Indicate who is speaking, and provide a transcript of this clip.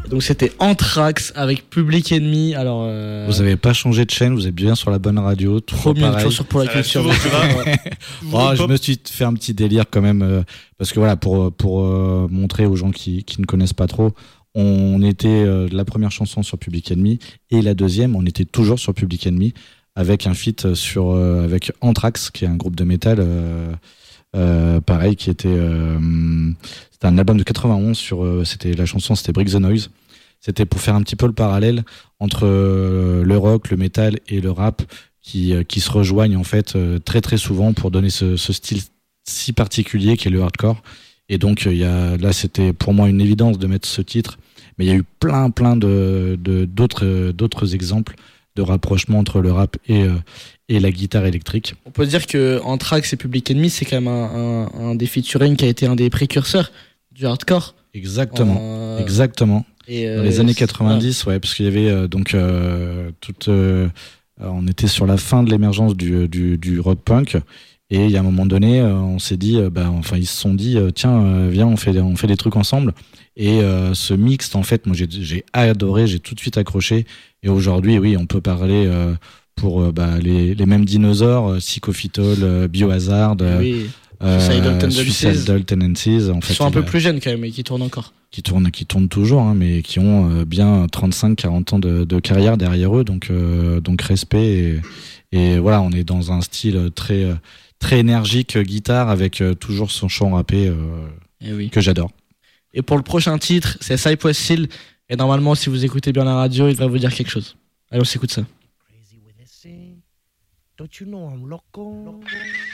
Speaker 1: Donc c'était Anthrax avec Public Enemy. Alors
Speaker 2: vous avez pas changé de chaîne, vous êtes bien sur la bonne radio.
Speaker 1: trop mieux, toujours sur Pour la Culture.
Speaker 2: Je me suis fait un petit délire quand même parce que voilà, pour montrer aux gens qui ne connaissent pas trop, on était la première chanson sur Public Enemy et la deuxième, on était toujours sur Public Enemy avec un feat avec Anthrax, qui est un groupe de métal. Pareil, qui était c'était un album de 91 c'était la chanson, c'était Break the Noise. C'était pour faire un petit peu le parallèle entre le rock, le métal et le rap qui se rejoignent en fait très très souvent pour donner ce style si particulier qui est le hardcore. Et donc là c'était pour moi une évidence de mettre ce titre, mais il y a eu plein d'autres exemples de rapprochement entre le rap et la guitare électrique.
Speaker 1: On peut dire que Anthrax et Public Enemy, c'est quand même un des featuring qui a été un des précurseurs du hardcore.
Speaker 2: Exactement. Et dans les années 90, ouais, parce qu'il y avait on était sur la fin de l'émergence du rock punk. Et il y a un moment donné, on s'est dit, ils se sont dit, tiens, viens, on fait des trucs ensemble. Et ce mixte, en fait, moi j'ai adoré, j'ai tout de suite accroché. Et aujourd'hui, oui, on peut parler pour les mêmes dinosaures, Psychophytol, Biohazard, Suicidal Tendencies. En fait,
Speaker 1: ils sont un peu plus jeunes quand même, et qui tournent encore.
Speaker 2: Qui tournent toujours, hein, mais qui ont bien 35-40 ans de carrière derrière eux. Donc respect. Et voilà, on est dans un style très énergique guitare avec toujours son chant rappé que j'adore.
Speaker 1: Et pour le prochain titre, c'est Cypress Hill. Et normalement, si vous écoutez bien la radio, il va vous dire quelque chose. Allez, on s'écoute ça.